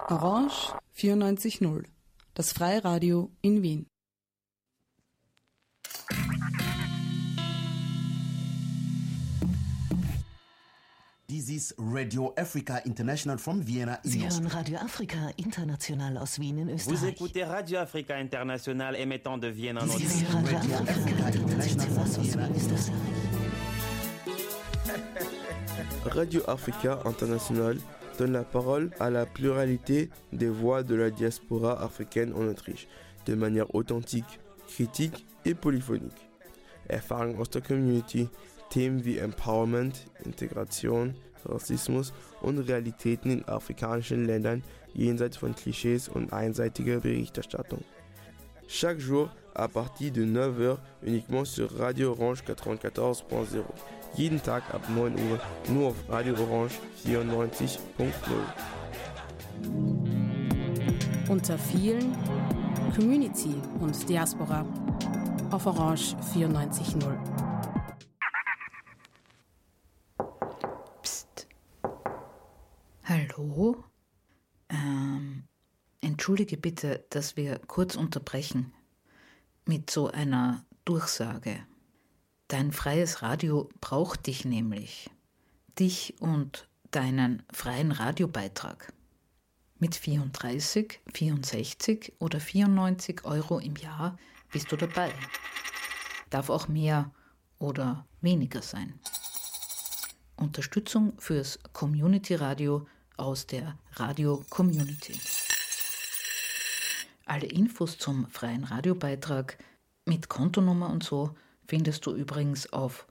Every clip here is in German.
Orange 94.0, das Freiradio in Wien. This is Radio Africa International from Vienna in Sie hören Radio Afrika International aus Wien in Österreich. Vous écoutez Radio Africa International émettant de Vienne en Sie hören Radio Afrika International aus Wien in Österreich. Radio Africa International donne la parole à la pluralité des voix de la diaspora africaine en Autriche, de manière authentique, critique et polyphonique. Erfahrungen aus der Community, Themen wie Empowerment, Integration, Rassismus und Realitäten in afrikanischen Ländern jenseits von Klischees und einseitiger Berichterstattung. Chaque jour à partir de 9h uniquement sur Radio Orange 94.0. Jeden Tag ab 9 Uhr nur auf Radio Orange 94.0. Unter vielen Community und Diaspora auf Orange 94.0. Psst. Hallo? Entschuldige bitte, dass wir kurz unterbrechen mit so einer Durchsage. Dein freies Radio braucht dich nämlich. Dich und deinen freien Radiobeitrag. Mit 34, 64 oder 94 Euro im Jahr bist du dabei. Darf auch mehr oder weniger sein. Unterstützung fürs Community-Radio aus der Radio-Community. Alle Infos zum freien Radiobeitrag mit Kontonummer und so findest du übrigens auf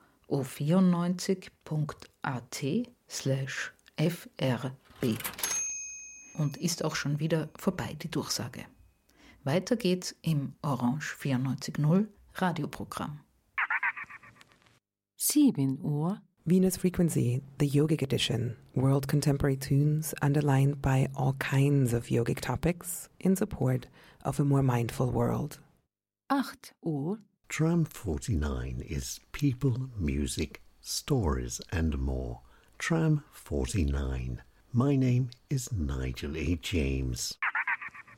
o94.at/frb. Und ist auch schon wieder vorbei, die Durchsage. Weiter geht's im Orange 94.0 Radioprogramm. 7 Uhr. Venus Frequency, the Yogic edition, world contemporary tunes underlined by all kinds of yogic topics in support of a more mindful world. 8 Uhr. Tram 49 is people, music, stories and more. Tram 49. My name is Nigel A. James.